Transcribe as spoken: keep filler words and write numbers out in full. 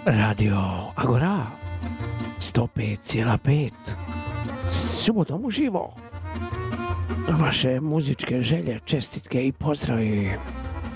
Radio Agora sto pet zarez pet subotom uživo. Vaše muzičke želje, čestitke i pozdravi.